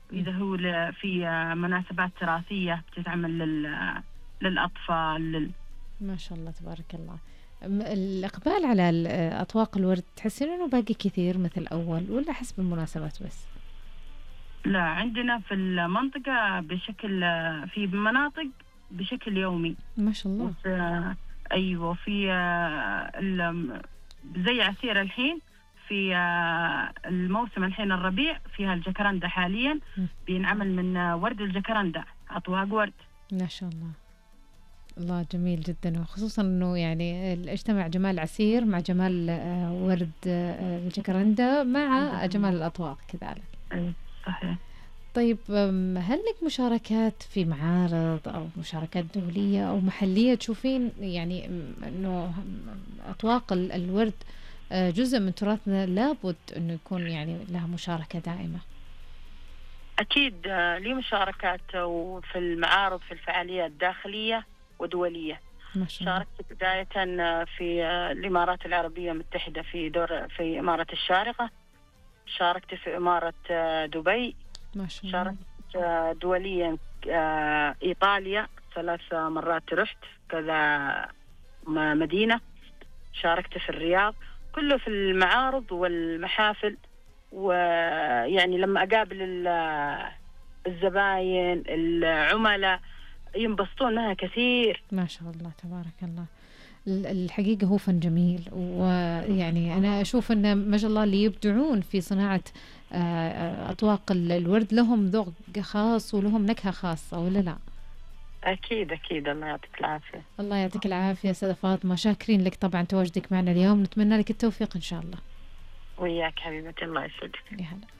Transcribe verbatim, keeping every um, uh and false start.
إذا هو ل- في آه، مناسبات تراثية بتتعمل لل- للأطفال لل... ما شاء الله تبارك الله. م- الإقبال على ال- أطواق الورد تحسين إنه باقي كثير مثل أول ولا حسب المناسبات بس؟ لا، عندنا في المنطقة بشكل آه، في مناطق بشكل يومي. ما شاء الله. وفي آه، أيوة، في آه، ال- زي عسير الحين في آه، الموسم الحين الربيع فيها الجكرندة حاليا م. بينعمل من آه، ورد الجكرندة، أطواق ورد. ما شاء الله. الله جميل جدا، وخصوصا انه يعني اجتمع جمال عسير مع جمال آه، ورد آه، الجكرندة مع جمال الأطواق كذلك. أي صحيح. طيب أم، هل لك مشاركات في معارض أو مشاركات دولية أو محلية تشوفين يعني أم، أنه أطواق ال- الورد آه، جزء من تراثنا لابد أنه يكون يعني لها مشاركة دائمة؟ أكيد آه، لي مشاركات وفي المعارض في الفعاليات داخلية ودولية. ما شاء الله. شاركت بداية آه، في آه، الإمارات العربية المتحدة في دور في إمارة الشارقة. شاركت في إمارة آه، دبي. ما شاء الله. شاركت آه، دوليا آه، إيطاليا ثلاث مرات رحت كذا م- مدينة. شاركت في الرياض، كله في المعارض والمحافل. ويعني لما أقابل ال- الزباين العملاء ينبسطون منها كثير. ما شاء الله تبارك الله. ال- الحقيقة هو فن جميل، ويعني أنا أشوف أن ما شاء الله اللي يبدعون في صناعة آه، آه، أطواق ال- الورد لهم ذوق خاص ولهم نكهة خاصة، ولا لا؟ أكيد أكيد، الله يعطيك العافية. الله يعطيك العافية أستاذة فاطمة، شاكرين لك طبعا تواجدك معنا اليوم، نتمنى لك التوفيق إن شاء الله. وياك حبيبتي، الله يسعدك. يا هلا.